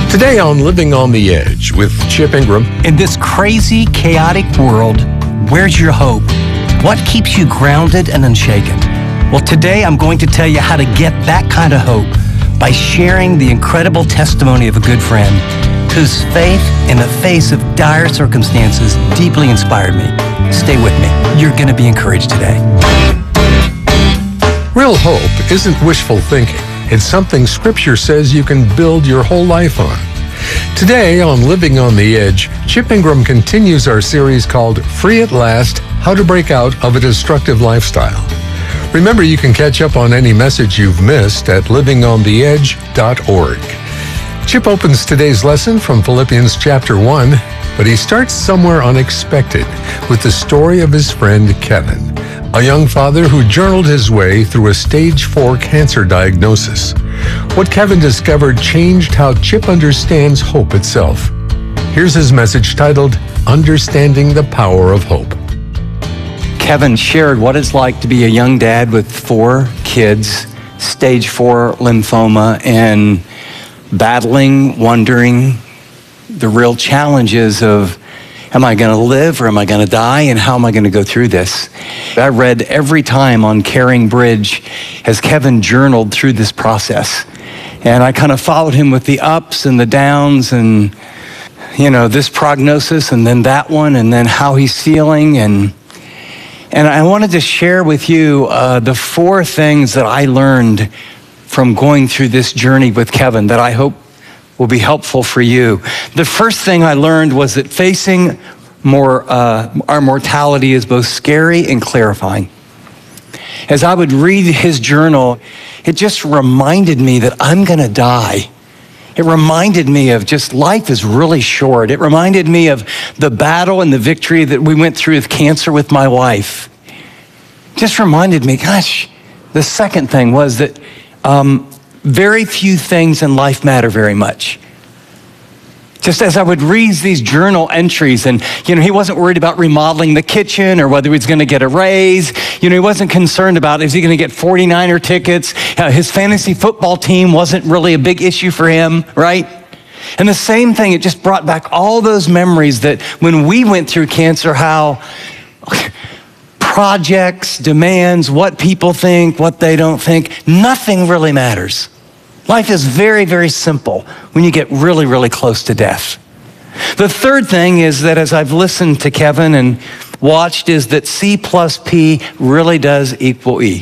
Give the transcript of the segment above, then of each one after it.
Today on Living on the Edge with Chip Ingram. In this crazy, chaotic world, where's your hope? What keeps you grounded and unshaken? Well, today I'm going to tell you how to get that kind of hope by sharing the incredible testimony of a good friend whose faith in the face of dire circumstances deeply inspired me. Stay with me. You're going to be encouraged today. Real hope isn't wishful thinking. It's something Scripture says you can build your whole life on. Today on Living on the Edge, Chip Ingram continues our series called Free at Last, How to Break Out of a Destructive Lifestyle. Remember, you can catch up on any message you've missed at livingontheedge.org. Chip opens today's lesson from Philippians chapter 1, but he starts somewhere unexpected with the story of his friend Kevin, a young father who journaled his way through a stage 4 cancer diagnosis. What Kevin discovered changed how Chip understands hope itself. Here's his message titled, Understanding the Power of Hope. Kevin shared what it's like to be a young dad with 4 kids, stage 4 lymphoma, and wondering the real challenges of, am I going to live or am I going to die, and how am I going to go through this? I read every time on Caring Bridge as Kevin journaled through this process. And I kind of followed him with the ups and the downs and, this prognosis and then that one and then how he's feeling. And I wanted to share with you the 4 things that I learned from going through this journey with Kevin that I hope will be helpful for you. The first thing I learned was that facing our mortality is both scary and clarifying. As I would read his journal, it just reminded me that I'm going to die. It reminded me of just life is really short. It reminded me of the battle and the victory that we went through with cancer with my wife. Just reminded me, gosh, the second thing was that very few things in life matter very much. Just as I would read these journal entries, and he wasn't worried about remodeling the kitchen or whether he was going to get a raise. He wasn't concerned about, is he going to get 49er tickets? His fantasy football team wasn't really a big issue for him, right? And the same thing, it just brought back all those memories that when we went through cancer, how projects, demands, what people think, what they don't think, nothing really matters. Life is very, very simple when you get really, really close to death. The third thing is that as I've listened to Kevin and watched is that C plus P really does equal E.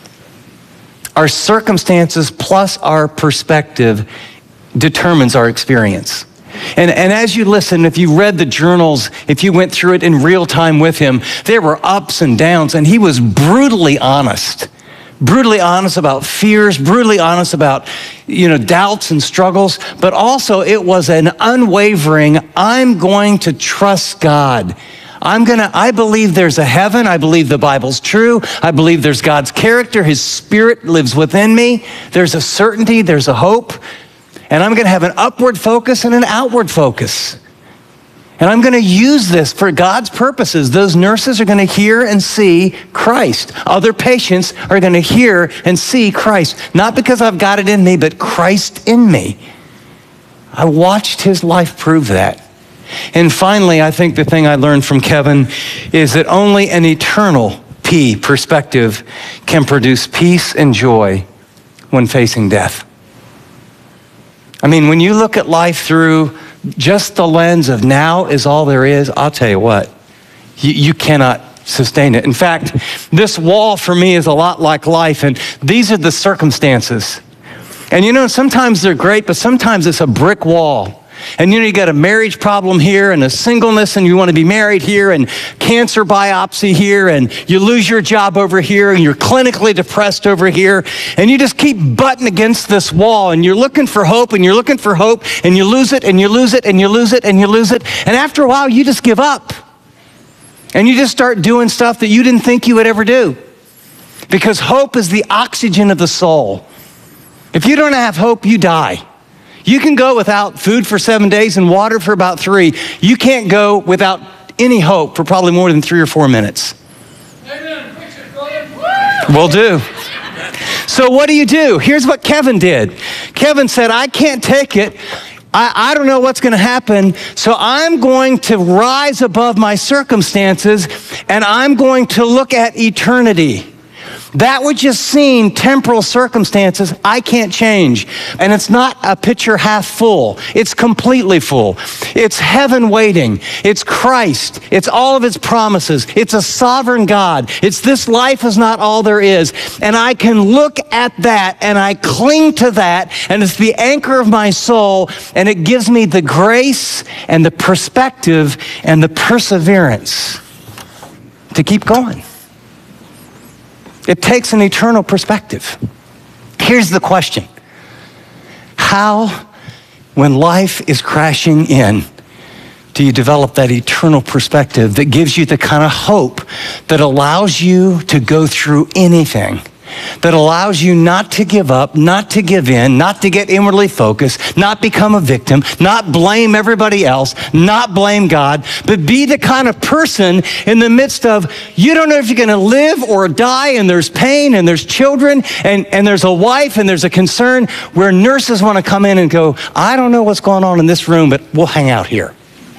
Our circumstances plus our perspective determines our experience. And as you listen, if you read the journals, if you went through it in real time with him, there were ups and downs, and he was brutally honest about fears, brutally honest about, doubts and struggles, but also it was an unwavering, I'm going to trust God. I believe there's a heaven. I believe the Bible's true. I believe there's God's character. His Spirit lives within me. There's a certainty, there's a hope. And I'm going to have an upward focus and an outward focus. And I'm going to use this for God's purposes. Those nurses are going to hear and see Christ. Other patients are going to hear and see Christ. Not because I've got it in me, but Christ in me. I watched his life prove that. And finally, I think the thing I learned from Kevin is that only an eternal P perspective can produce peace and joy when facing death. I mean, when you look at life through just the lens of now is all there is, I'll tell you what, you cannot sustain it. In fact, this wall for me is a lot like life, and these are the circumstances. And sometimes they're great, but sometimes it's a brick wall. And you got a marriage problem here and a singleness and you want to be married here and cancer biopsy here and you lose your job over here and you're clinically depressed over here and you just keep butting against this wall and you're looking for hope and you're looking for hope and you lose it and you lose it and you lose it and you lose it. And after a while, you just give up and you just start doing stuff that you didn't think you would ever do, because hope is the oxygen of the soul. If you don't have hope, you die. You can go without food for 7 days and water for about 3. You can't go without any hope for probably more than 3 or 4 minutes. Amen. Will do. So what do? Here's what Kevin did. Kevin said, I can't take it I don't know what's going to happen, so I'm going to rise above my circumstances and I'm going to look at eternity. That which is seen, temporal circumstances, I can't change. And it's not a pitcher half full. It's completely full. It's heaven waiting. It's Christ. It's all of his promises. It's a sovereign God. It's this life is not all there is. And I can look at that and I cling to that, and it's the anchor of my soul, and it gives me the grace and the perspective and the perseverance to keep going. It takes an eternal perspective. Here's the question. How, when life is crashing in, do you develop that eternal perspective that gives you the kind of hope that allows you to go through anything, that allows you not to give up, not to give in, not to get inwardly focused, not become a victim, not blame everybody else, not blame God, but be the kind of person in the midst of, you don't know if you're going to live or die, and there's pain, and there's children, and there's a wife, and there's a concern where nurses want to come in and go, I don't know what's going on in this room, but we'll hang out here.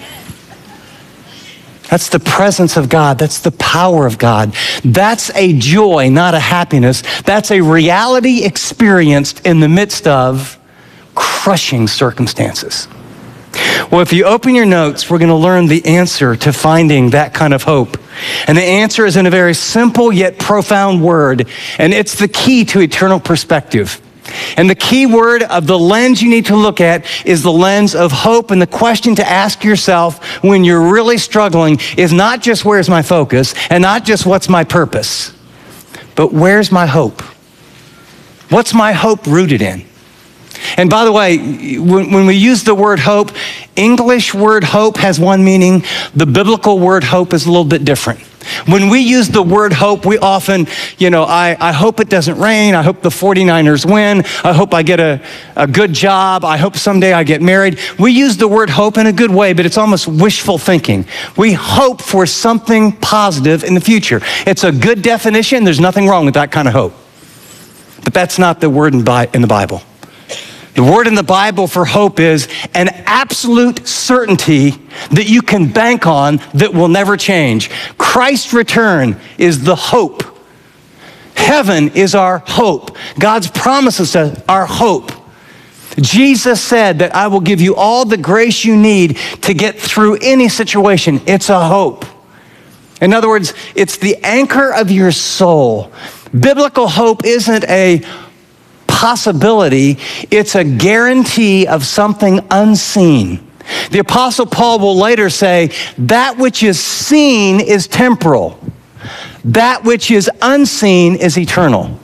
That's the presence of God. That's the power of God. That's a joy, not a happiness. That's a reality experienced in the midst of crushing circumstances. Well, if you open your notes, we're going to learn the answer to finding that kind of hope. And the answer is in a very simple yet profound word, and it's the key to eternal perspective. And the key word of the lens you need to look at is the lens of hope. And the question to ask yourself when you're really struggling is not just where's my focus and not just what's my purpose, but where's my hope? What's my hope rooted in? And by the way, when we use the word hope, English word hope has one meaning. The biblical word hope is a little bit different. When we use the word hope, we often, I hope it doesn't rain. I hope the 49ers win. I hope I get a good job. I hope someday I get married. We use the word hope in a good way, but it's almost wishful thinking. We hope for something positive in the future. It's a good definition. There's nothing wrong with that kind of hope. But that's not the word in the Bible. The word in the Bible for hope is an absolute certainty that you can bank on that will never change. Christ's return is the hope. Heaven is our hope. God's promises are our hope. Jesus said that I will give you all the grace you need to get through any situation. It's a hope. In other words, it's the anchor of your soul. Biblical hope isn't a possibility, it's a guarantee of something unseen. The Apostle Paul will later say, that which is seen is temporal. That which is unseen is eternal.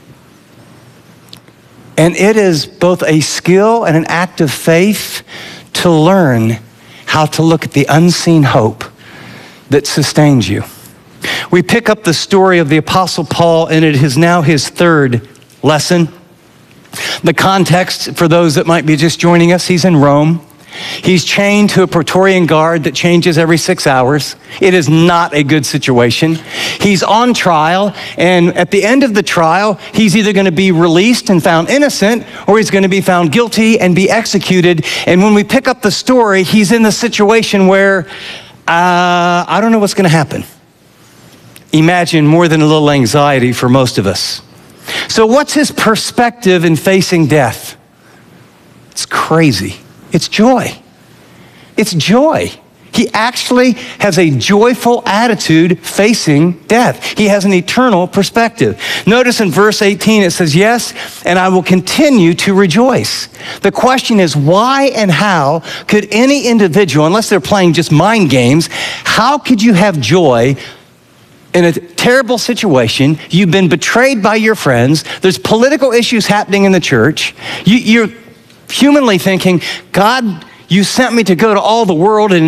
And it is both a skill and an act of faith to learn how to look at the unseen hope that sustains you. We pick up the story of the Apostle Paul, and it is now his third lesson. The context, for those that might be just joining us, he's in Rome. He's chained to a Praetorian guard that changes every 6 hours. It is not a good situation. He's on trial, and at the end of the trial, he's either going to be released and found innocent, or he's going to be found guilty and be executed. And when we pick up the story, he's in the situation where, I don't know what's going to happen. Imagine more than a little anxiety for most of us. So what's his perspective in facing death? It's crazy. It's joy. It's joy. He actually has a joyful attitude facing death. He has an eternal perspective. Notice in verse 18 it says, yes, and I will continue to rejoice. The question is why and how could any individual, unless they're playing just mind games, how could you have joy in a terrible situation? You've been betrayed by your friends. There's political issues happening in the church. You're humanly thinking, God, you sent me to go to all the world and